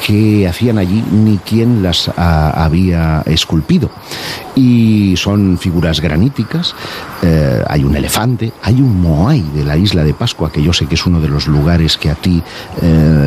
qué hacían allí ni quién las había esculpido. Y son figuras graníticas, hay un elefante, hay un moai de la isla de Pascua, que yo sé que es uno de los lugares que a ti